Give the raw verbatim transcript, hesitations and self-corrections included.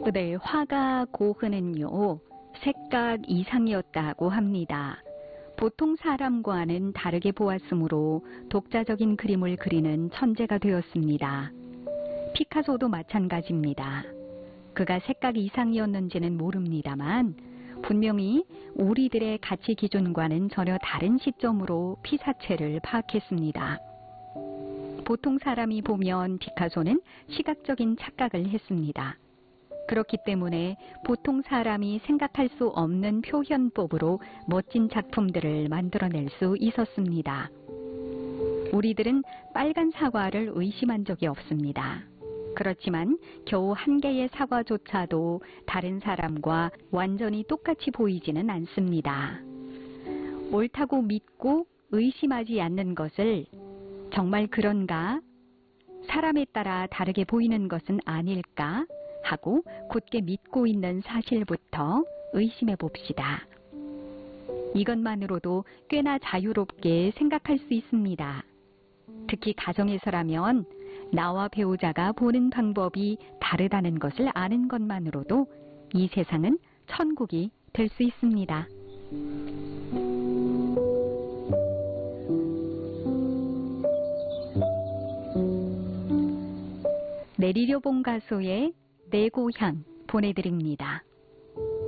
네, 화가 고흐는요, 색각 이상이었다고 합니다. 보통 사람과는 다르게 보았으므로 독자적인 그림을 그리는 천재가 되었습니다. 피카소도 마찬가지입니다. 그가 색각 이상이었는지는 모릅니다만 분명히 우리들의 가치 기준과는 전혀 다른 시점으로 피사체를 파악했습니다. 보통 사람이 보면 피카소는 시각적인 착각을 했습니다. 그렇기 때문에 보통 사람이 생각할 수 없는 표현법으로 멋진 작품들을 만들어낼 수 있었습니다. 우리들은 빨간 사과를 의심한 적이 없습니다. 그렇지만 겨우 한 개의 사과조차도 다른 사람과 완전히 똑같이 보이지는 않습니다. 옳다고 믿고 의심하지 않는 것을 정말 그런가? 사람에 따라 다르게 보이는 것은 아닐까? 하고 굳게 믿고 있는 사실부터 의심해 봅시다. 이것만으로도 꽤나 자유롭게 생각할 수 있습니다. 특히 가정에서라면 나와 배우자가 보는 방법이 다르다는 것을 아는 것만으로도 이 세상은 천국이 될 수 있습니다. 내리려 본 가소의 내 고향 보내드립니다.